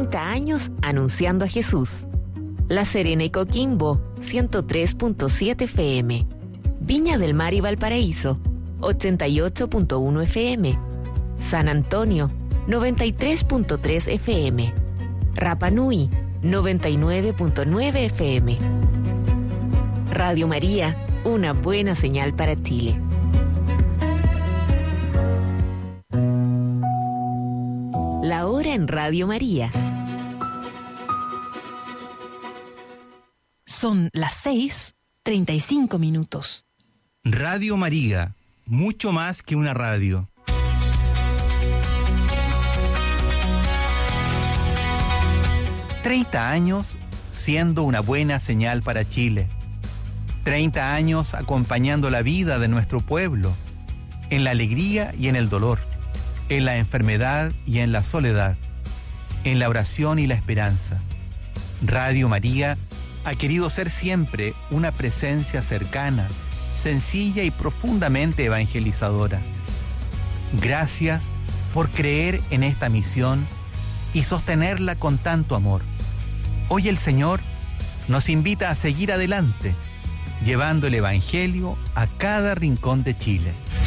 30 años anunciando a Jesús. La Serena y Coquimbo, 103.7 FM. Viña del Mar y Valparaíso, 88.1 FM. San Antonio, 93.3 FM. Rapa Nui, 99.9 FM. Radio María, una buena señal para Chile. La hora en Radio María. Son las 6:35. Radio María, mucho más que una radio. «30 años siendo una buena señal para Chile. 30 años acompañando la vida de nuestro pueblo, en la alegría y en el dolor, en la enfermedad y en la soledad, en la oración y la esperanza. Radio María ha querido ser siempre una presencia cercana, sencilla y profundamente evangelizadora. Gracias por creer en esta misión y sostenerla con tanto amor. Hoy el Señor nos invita a seguir adelante, llevando el Evangelio a cada rincón de Chile.